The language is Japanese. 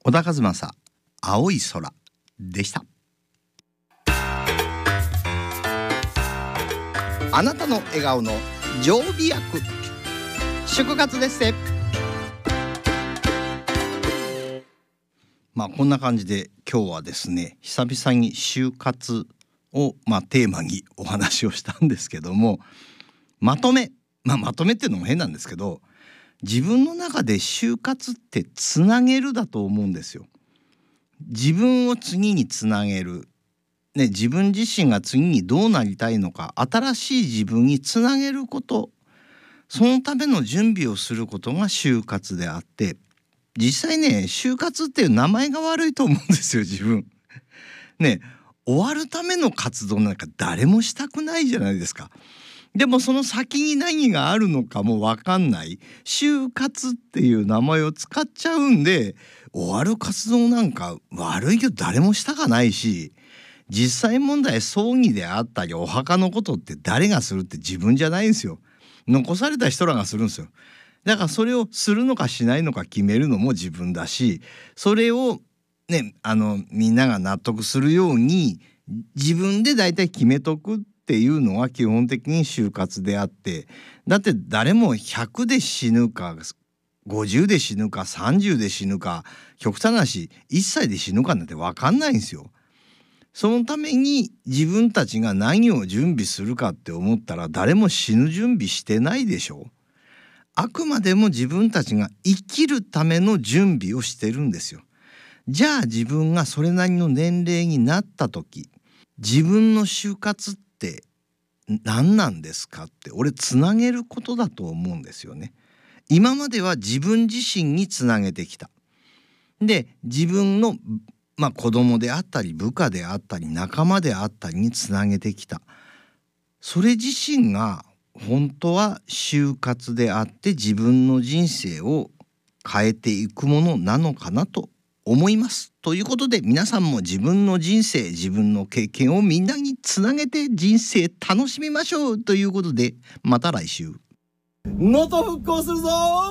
小田和正、青い空でした。あなたの笑顔の常備薬、祝活ですね。こんな感じで今日はですね、久々に就活をテーマにお話をしたんですけども、まとめっていうのも変なんですけど、自分の中で就活ってつなげるだと思うんですよ。自分を次につなげる、自分自身が次にどうなりたいのか、新しい自分につなげること、そのための準備をすることが就活であって、実際ね、就活っていう名前が悪いと思うんですよ、自分。終わるための活動なんか誰もしたくないじゃないですか。でもその先に何があるのかも分かんない、就活っていう名前を使っちゃうんで、終わる活動なんか悪いけど誰もしたかないし、実際問題葬儀であったりお墓のことって誰がするって自分じゃないんですよ。残された人らがするんですよ。だからそれをするのかしないのか決めるのも自分だし、それをみんなが納得するように自分で大体決めとくっていうのが基本的に就活であって、だって誰も100で死ぬか50で死ぬか30で死ぬか、極端な話1歳で死ぬかなんて分かんないんですよ。そのために自分たちが何を準備するかって思ったら、誰も死ぬ準備してないでしょ。あくまでも自分たちが生きるための準備をしてるんですよ。じゃあ自分がそれなりの年齢になった時、自分の就活って何なんですかって、俺つなげることだと思うんですよね。今までは自分自身につなげてきた。で、自分の子供であったり部下であったり仲間であったりにつなげてきた。それ自身が本当は就活であって、自分の人生を変えていくものなのかなと思います。ということで、皆さんも自分の人生、自分の経験をみんなにつなげて人生楽しみましょうということで、また来週。 能登復興するぞ。